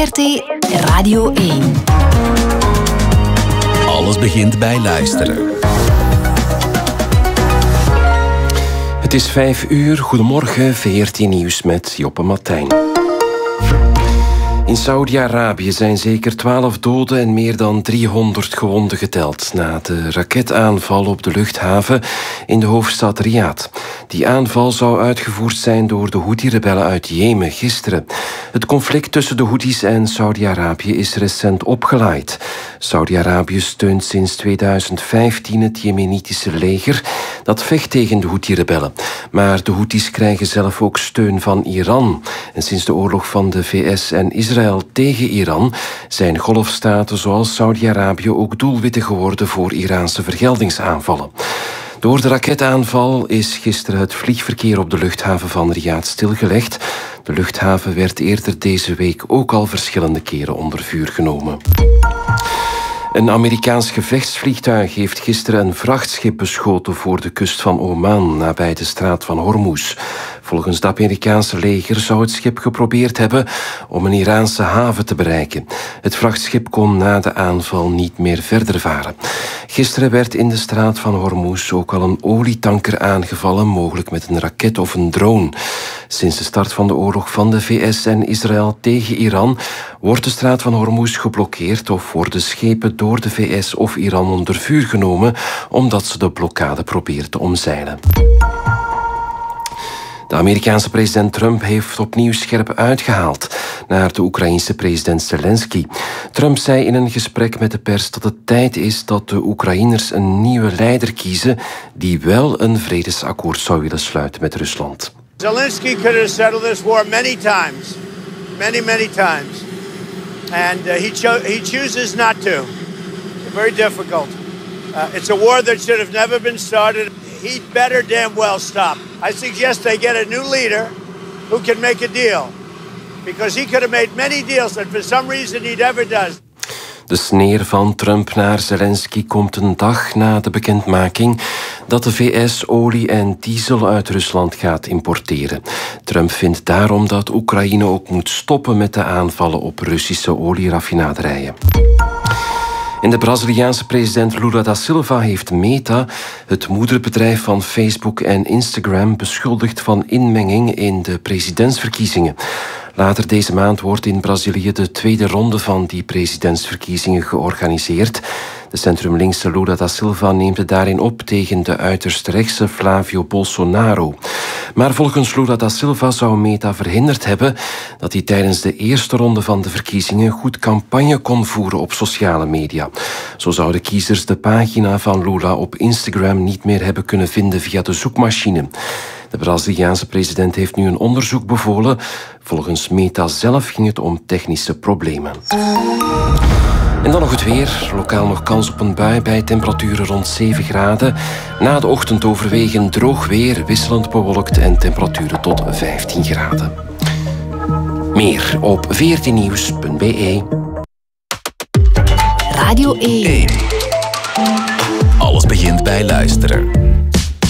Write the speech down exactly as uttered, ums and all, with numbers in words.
R T Radio één. Alles begint bij luisteren. Het is vijf uur. Goedemorgen, V R T Nieuws met Joppe Martijn. In Saudi-Arabië zijn zeker twaalf doden en meer dan driehonderd gewonden geteld na de raketaanval op de luchthaven in de hoofdstad Riyadh. Die aanval zou uitgevoerd zijn door de Houthi-rebellen uit Jemen gisteren. Het conflict tussen de Houthis en Saudi-Arabië is recent opgelaaid. Saudi-Arabië steunt sinds tweeduizend vijftien het Jemenitische leger dat vecht tegen de Houthi-rebellen. Maar de Houthis krijgen zelf ook steun van Iran. En sinds de oorlog van de V S en Israël tegen Iran zijn golfstaten zoals Saudi-Arabië ook doelwitten geworden voor Iraanse vergeldingsaanvallen. Door de raketaanval is gisteren het vliegverkeer op de luchthaven van Riyadh stilgelegd. De luchthaven werd eerder deze week ook al verschillende keren onder vuur genomen. Een Amerikaans gevechtsvliegtuig heeft gisteren een vrachtschip beschoten voor de kust van Oman, nabij de straat van Hormuz. Volgens het Amerikaanse leger zou het schip geprobeerd hebben om een Iraanse haven te bereiken. Het vrachtschip kon na de aanval niet meer verder varen. Gisteren werd in de straat van Hormuz ook al een olietanker aangevallen, mogelijk met een raket of een drone. Sinds de start van de oorlog van de V S en Israël tegen Iran wordt de straat van Hormuz geblokkeerd of worden schepen door de V S of Iran onder vuur genomen omdat ze de blokkade proberen te omzeilen. De Amerikaanse president Trump heeft opnieuw scherp uitgehaald naar de Oekraïense president Zelensky. Trump zei in een gesprek met de pers dat het tijd is dat de Oekraïners een nieuwe leider kiezen die wel een vredesakkoord zou willen sluiten met Rusland. Zelensky could have settled this war many times, many, many times. And uh, he, cho- he chooses not to. Very difficult. Uh, it's a war that should have never been started. He'd better damn well stop. I suggest they get a new leader who can make a deal. Because he could have made many deals and for some reason he never does. De sneer van Trump naar Zelensky komt een dag na de bekendmaking dat de V S olie en diesel uit Rusland gaat importeren. Trump vindt daarom dat Oekraïne ook moet stoppen met de aanvallen op Russische olieraffinaderijen. En de Braziliaanse president Lula da Silva heeft Meta, het moederbedrijf van Facebook en Instagram, beschuldigd van inmenging in de presidentsverkiezingen. Later deze maand wordt in Brazilië de tweede ronde van die presidentsverkiezingen georganiseerd. De centrumlinkse Lula da Silva neemt het daarin op tegen de uiterst rechtse Flavio Bolsonaro. Maar volgens Lula da Silva zou Meta verhinderd hebben dat hij tijdens de eerste ronde van de verkiezingen goed campagne kon voeren op sociale media. Zo zouden kiezers de pagina van Lula op Instagram niet meer hebben kunnen vinden via de zoekmachine. De Braziliaanse president heeft nu een onderzoek bevolen. Volgens Meta zelf ging het om technische problemen. En dan nog het weer. Lokaal nog kans op een bui bij temperaturen rond zeven graden. Na de ochtend overwegend droog weer, wisselend bewolkt en temperaturen tot vijftien graden. Meer op v r t nieuws punt b e. Radio één. Alles begint bij luisteren.